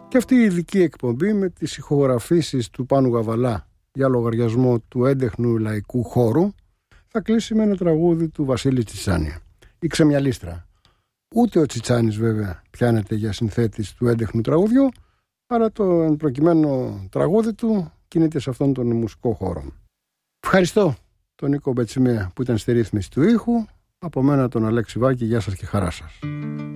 Και αυτή η ειδική εκπομπή με τις ηχογραφήσεις του Πάνου Γαβαλά για λογαριασμό του έντεχνου λαϊκού χώρου θα κλείσει με ένα τραγούδι του Βασίλη Τσιτσάνη, η Ξεμιαλίστρα. Ούτε ο Τσιτσάνης βέβαια πιάνεται για συνθέτης του έντεχνου τραγουδιού, αλλά το εν προκειμένου τραγούδι του κινείται σε αυτόν τον μουσικό χώρο. Ευχαριστώ τον Νίκο Μπετσιμέα που ήταν στη ρύθμιση του ήχου. Από μένα τον Αλέξη Βάκη, γεια σας και χαρά σας.